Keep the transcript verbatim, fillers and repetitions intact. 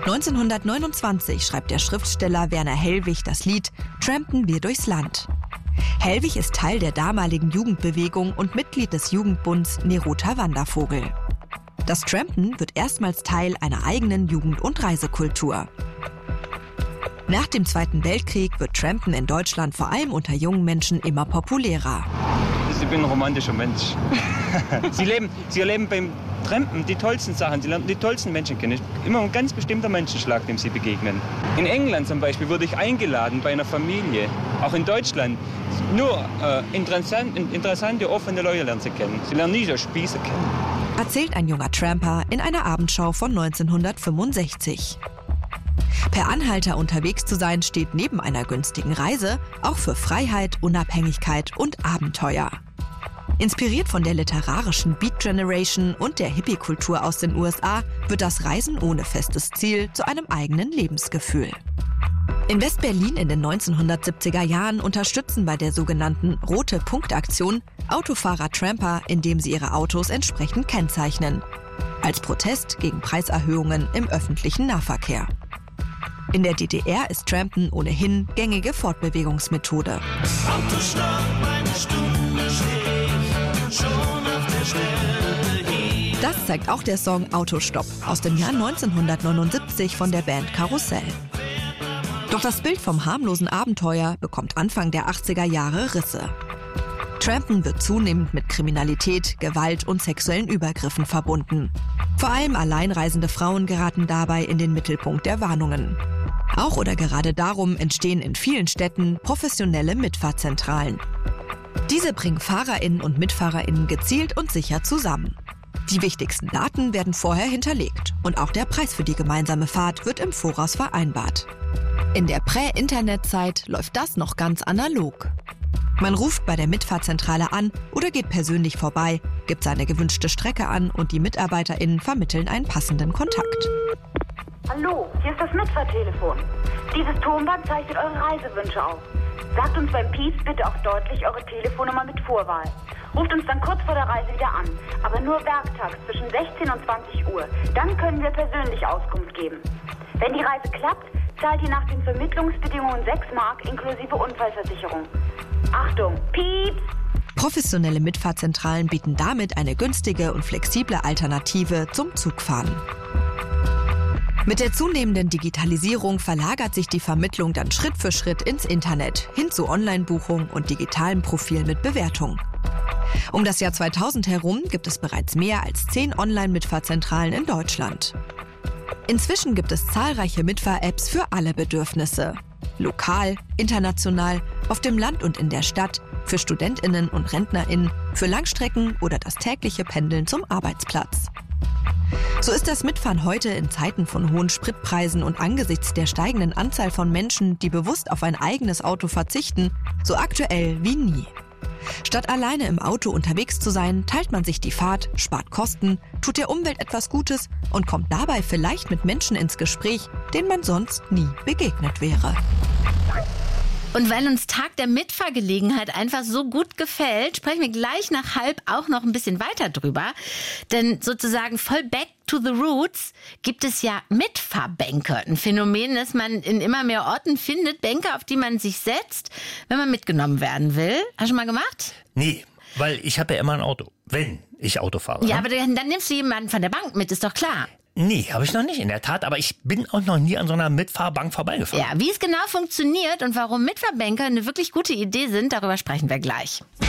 neunzehnhundertneunundzwanzig schreibt der Schriftsteller Werner Hellwig das Lied »Trampen wir durchs Land«. Hellwig ist Teil der damaligen Jugendbewegung und Mitglied des Jugendbunds Neruter Wandervogel. Das Trampen wird erstmals Teil einer eigenen Jugend- und Reisekultur. Nach dem Zweiten Weltkrieg wird Trampen in Deutschland vor allem unter jungen Menschen immer populärer. Ich bin ein romantischer Mensch. Sie, leben, Sie erleben beim Trampen die tollsten Sachen, Sie lernen die tollsten Menschen kennen. Immer ein ganz bestimmter Menschenschlag, dem Sie begegnen. In England zum Beispiel wurde ich eingeladen bei einer Familie, auch in Deutschland. Nur äh, interessant, interessante, offene Leute lernen Sie kennen. Sie lernen nie so Spieße kennen. Erzählt ein junger Tramper in einer Abendschau von neunzehnhundertfünfundsechzig. Per Anhalter unterwegs zu sein, steht neben einer günstigen Reise auch für Freiheit, Unabhängigkeit und Abenteuer. Inspiriert von der literarischen Beat Generation und der Hippie-Kultur aus den U S A wird das Reisen ohne festes Ziel zu einem eigenen Lebensgefühl. In West-Berlin in den neunzehnhundertsiebziger Jahren unterstützen bei der sogenannten Rote Punkt-Aktion Autofahrer Tramper, indem sie ihre Autos entsprechend kennzeichnen. Als Protest gegen Preiserhöhungen im öffentlichen Nahverkehr. In der D D R ist Trampen ohnehin gängige Fortbewegungsmethode. Autostopp, eine Stunde steh ich schon auf der Stelle hier. Das zeigt auch der Song Autostopp aus dem Jahr neunzehnhundertneunundsiebzig von der Band Karussell. Doch das Bild vom harmlosen Abenteuer bekommt Anfang der achtziger Jahre Risse. Trampen wird zunehmend mit Kriminalität, Gewalt und sexuellen Übergriffen verbunden. Vor allem alleinreisende Frauen geraten dabei in den Mittelpunkt der Warnungen. Auch oder gerade darum entstehen in vielen Städten professionelle Mitfahrzentralen. Diese bringen FahrerInnen und MitfahrerInnen gezielt und sicher zusammen. Die wichtigsten Daten werden vorher hinterlegt und auch der Preis für die gemeinsame Fahrt wird im Voraus vereinbart. In der Prä-Internet-Zeit läuft das noch ganz analog. Man ruft bei der Mitfahrzentrale an oder geht persönlich vorbei, gibt seine gewünschte Strecke an und die MitarbeiterInnen vermitteln einen passenden Kontakt. Hallo, hier ist das Mitfahrtelefon. Dieses Tonband zeichnet eure Reisewünsche auf. Sagt uns beim Piep bitte auch deutlich eure Telefonnummer mit Vorwahl. Ruft uns dann kurz vor der Reise wieder an, aber nur werktags zwischen sechzehn und zwanzig Uhr. Dann können wir persönlich Auskunft geben. Wenn die Reise klappt, zahlt ihr nach den Vermittlungsbedingungen sechs Mark inklusive Unfallversicherung. Achtung, Piep! Professionelle Mitfahrzentralen bieten damit eine günstige und flexible Alternative zum Zugfahren. Mit der zunehmenden Digitalisierung verlagert sich die Vermittlung dann Schritt für Schritt ins Internet, hin zu Online-Buchung und digitalen Profilen mit Bewertung. Um das Jahr zweitausend herum gibt es bereits mehr als zehn Online-Mitfahrzentralen in Deutschland. Inzwischen gibt es zahlreiche Mitfahr-Apps für alle Bedürfnisse. Lokal, international, auf dem Land und in der Stadt, für StudentInnen und RentnerInnen, für Langstrecken oder das tägliche Pendeln zum Arbeitsplatz. So ist das Mitfahren heute in Zeiten von hohen Spritpreisen und angesichts der steigenden Anzahl von Menschen, die bewusst auf ein eigenes Auto verzichten, so aktuell wie nie. Statt alleine im Auto unterwegs zu sein, teilt man sich die Fahrt, spart Kosten, tut der Umwelt etwas Gutes und kommt dabei vielleicht mit Menschen ins Gespräch, denen man sonst nie begegnet wäre. Und weil uns Tag der Mitfahrgelegenheit einfach so gut gefällt, sprechen wir gleich nach halb auch noch ein bisschen weiter drüber. Denn sozusagen voll back to the roots gibt es ja Mitfahrbänke. Ein Phänomen, das man in immer mehr Orten findet. Bänke, auf die man sich setzt, wenn man mitgenommen werden will. Hast du schon mal gemacht? Nee, weil ich habe ja immer ein Auto, wenn ich Auto fahre. Ja, aber dann, dann nimmst du jemanden von der Bank mit, ist doch klar. Nee, habe ich noch nicht, in der Tat. Aber ich bin auch noch nie an so einer Mitfahrbank vorbeigefahren. Ja, wie es genau funktioniert und warum Mitfahrbänke eine wirklich gute Idee sind, darüber sprechen wir gleich.